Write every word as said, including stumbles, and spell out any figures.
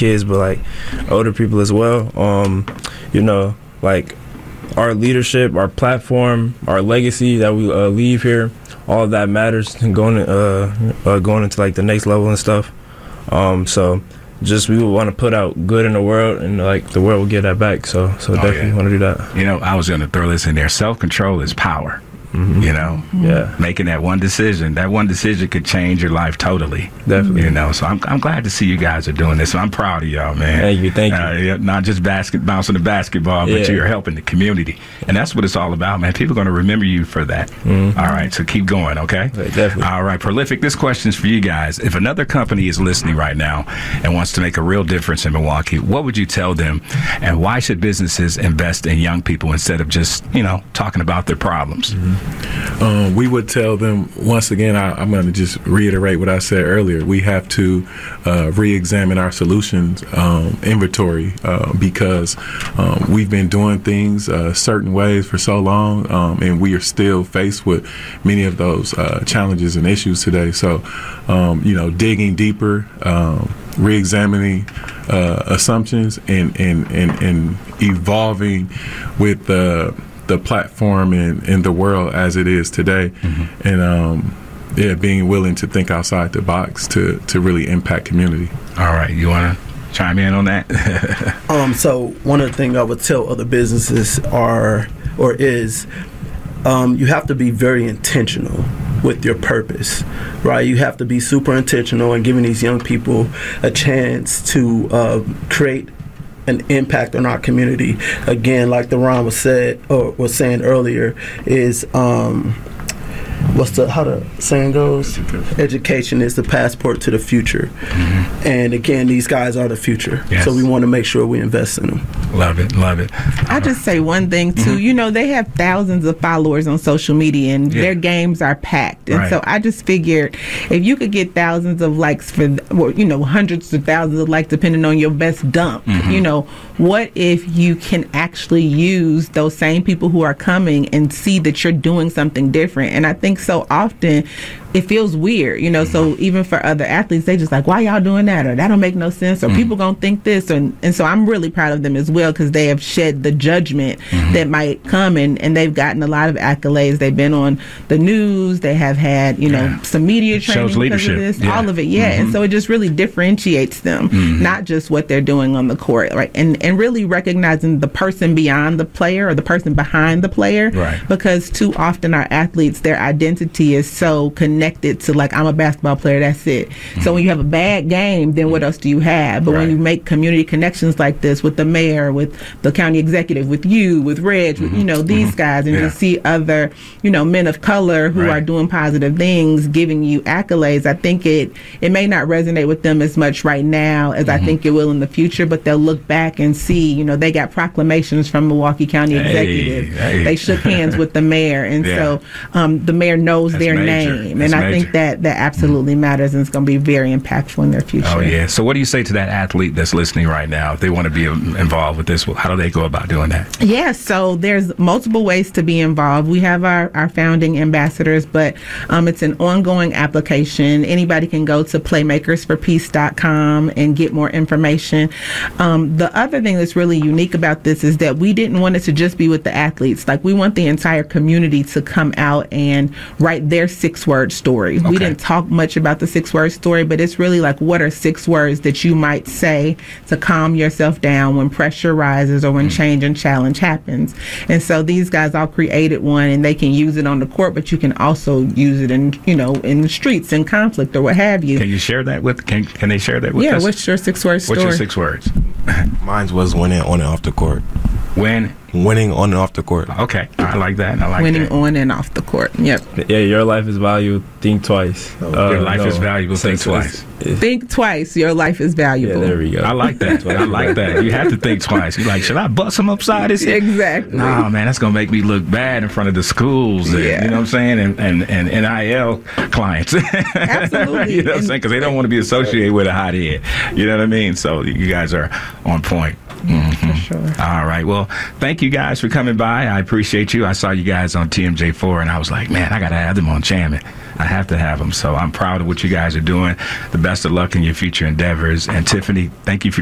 kids, but like older people as well. Um, you know, like our leadership, our platform, our legacy that we uh, leave here, all of that matters going uh, uh, going into like the next level and stuff. Um, so just we want to put out good in the world, and like the world will get that back. So so oh, definitely yeah. want to do that. You know, I was going to throw this in there. Self-control is power. Mm-hmm. You know, yeah, making that one decision. That one decision could change your life totally. Definitely. You know, so I'm I'm glad to see you guys are doing this. So I'm proud of y'all, man. Thank you, thank uh, you. Not just basket bouncing the basketball, but yeah. you're helping the community, and that's what it's all about, man. People are going to remember you for that. Mm-hmm. All right, so keep going, okay? Right, definitely. All right, Prolific. This question's for you guys. If another company is listening right now and wants to make a real difference in Milwaukee, what would you tell them, and why should businesses invest in young people instead of just, you know, talking about their problems? Mm-hmm. Um, we would tell them, once again, I, I'm going to just reiterate what I said earlier. We have to uh, re-examine our solutions um, inventory uh, because um, we've been doing things uh, certain ways for so long, um, and we are still faced with many of those uh, challenges and issues today. So, um, you know, digging deeper, um, re-examining uh, assumptions, and, and, and, and evolving with the uh, the platform and, and the world as it is today, mm-hmm. and um, yeah, being willing to think outside the box to, to really impact community. All right, you want to chime in on that? um, so one of the things I would tell other businesses are or is um, you have to be very intentional with your purpose, right? You have to be super intentional in giving these young people a chance to uh, create an impact on our community. Again, like the Ron was said or was saying earlier, is um, what's the how the saying goes? Education is the passport to the future. Mm-hmm. And again, these guys are the future. Yes. So we want to make sure we invest in them. Love it, love it. I just say one thing too. Mm-hmm. You know, they have thousands of followers on social media, and yeah. their games are packed. And right. so I just figured if you could get thousands of likes for, well, you know, hundreds of thousands of likes, depending on your best dunk. Mm-hmm. You know, what if you can actually use those same people who are coming and see that you're doing something different? And I think so often it feels weird, you know, so even for other athletes, they just like, why y'all doing that? Or that don't make no sense. Or mm-hmm. people gonna think this. And, and so I'm really proud of them as well, because they have shed the judgment mm-hmm. that might come, and, and they've gotten a lot of accolades. They've been on the news. They have had, you know, yeah. some media training because leadership. of this, yeah. all of it. Yeah. Mm-hmm. And so it just really differentiates them, mm-hmm. not just what they're doing on the court, right? And, and really recognizing the person beyond the player or the person behind the player, right. because too often our athletes, their identity is so connected to like, I'm a basketball player, that's it. Mm-hmm. So when you have a bad game, then what else do you have? But right. when you make community connections like this with the mayor, with the county executive, with you, with Reg, mm-hmm. with, you know, these mm-hmm. guys, and yeah. you see other, you know, men of color who right. are doing positive things, giving you accolades, I think it it may not resonate with them as much right now as mm-hmm. I think it will in the future, but they'll look back and see, you know, they got proclamations from Milwaukee County hey, executive. Hey. They shook hands with the mayor, and yeah. so um, the mayor knows That's their major. name. That's and I major. think that that absolutely matters, and it's going to be very impactful in their future. Oh, yeah. So what do you say to that athlete that's listening right now? If they want to be involved with this, how do they go about doing that? Yeah, so there's multiple ways to be involved. We have our, our founding ambassadors, but um, it's an ongoing application. Anybody can go to playmakers for peace dot com and get more information. Um, the other thing that's really unique about this is that we didn't want it to just be with the athletes. Like, we want the entire community to come out and write their six-word story. Okay. We didn't talk much about the six-word story, but it's really like, what are six words that you might say to calm yourself down when pressure rises or when mm-hmm. change and challenge happens? And so these guys all created one, and they can use it on the court, but you can also use it in, you know, in the streets, in conflict or what have you. Can you share that with, can, can they share that with yeah, us? Yeah, what's your six-word story? What's your six words? Mine was winning on and off the court. When? Winning on and off the court. Okay, I like that. I like Winning that. on and off the court. Yep. Yeah, your life is valuable. Think twice. Oh, uh, your life no. is valuable. Think so, twice. It's, it's, think twice. Your life is valuable. Yeah, there we go. I like that. I like that. You have to think twice. You're like, should I bust him upside his head? Exactly. Nah, man, that's gonna make me look bad in front of the schools. And, yeah. You know what I'm saying? And and, and N I L clients. Absolutely. You know what I'm saying? Because they don't want to be associated with a hot head. You know what I mean? So you guys are on point. Mm-hmm. For sure. All right. Well, thank you guys for coming by. I appreciate you. I saw you guys on T M J four, and I was like, man, I got to have them on Chairman. I have to have them. So I'm proud of what you guys are doing. The best of luck in your future endeavors. And Tiffany, thank you for